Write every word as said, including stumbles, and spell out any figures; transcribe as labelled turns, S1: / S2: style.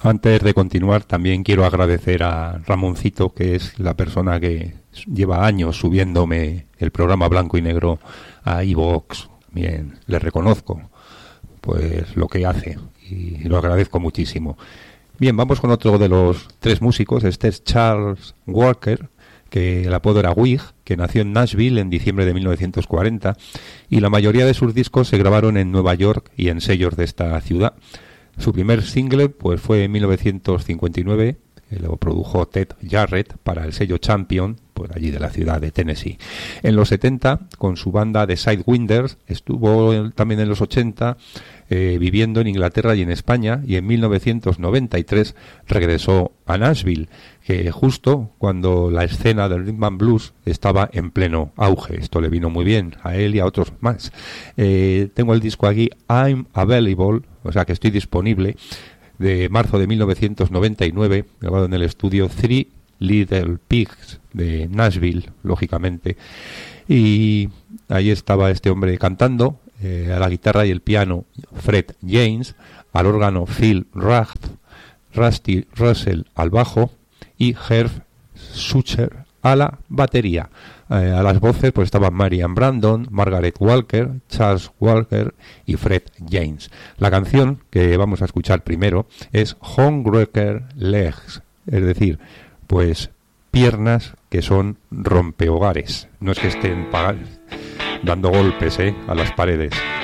S1: Antes de continuar, también quiero agradecer a Ramoncito, que es la persona que lleva años subiéndome el programa Blanco y Negro a iVoox. Bien, le reconozco pues lo que hace y lo agradezco muchísimo. Bien, vamos con otro de los tres músicos. Este es Charles Walker, que el apodo era Wig, que nació en Nashville en diciembre de mil novecientos cuarenta, y la mayoría de sus discos se grabaron en Nueva York y en sellos de esta ciudad. Su primer single pues fue en mil novecientos cincuenta y nueve, que lo produjo Ted Jarrett para el sello Champion, por allí de la ciudad de Tennessee. En los setenta, con su banda The Sidewinders, estuvo también en los ochenta eh, viviendo en Inglaterra y en España, y en mil novecientos noventa y tres regresó a Nashville, que justo cuando la escena del rhythm and blues estaba en pleno auge. Esto le vino muy bien a él y a otros más. Eh, tengo el disco aquí, I'm Available, o sea que estoy disponible, de marzo de mil novecientos noventa y nueve, grabado en el estudio Three Little Pigs de Nashville, lógicamente. Y ahí estaba este hombre cantando, eh, a la guitarra y el piano Fred James, al órgano Phil Rath, Rusty Russell al bajo y Herb Sucher a la batería. Eh, a las voces pues estaban Marian Brandon, Margaret Walker, Charles Walker y Fred James. La canción que vamos a escuchar primero es Homewrecker Legs, es decir, pues piernas que son rompehogares. No es que estén dando golpes eh, a las paredes.